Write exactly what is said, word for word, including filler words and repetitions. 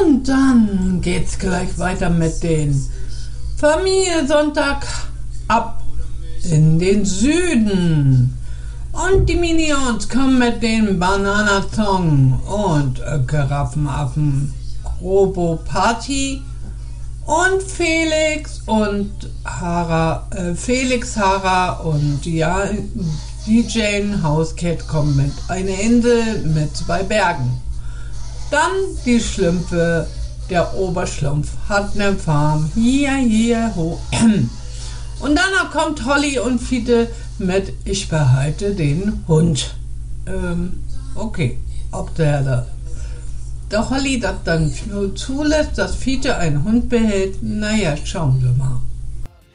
Und dann geht's gleich weiter mit den Familiensonntag ab in den Süden. Und die Minions kommen mit den Bananasong und äh, Giraffenaffen Robo Party und Felix und Hara, äh, Felix, Hara und ja, D J Housecat kommen mit einer Insel mit zwei Bergen. Dann die Schlümpfe, der Oberschlumpf hat eine Farm, hier, hier, ho. Und danach kommt Holly und Fiete mit Ich behalte den Hund. Ähm, okay, ob der da, der Holly das dann zulässt, dass Fiete einen Hund behält, naja, schauen wir mal.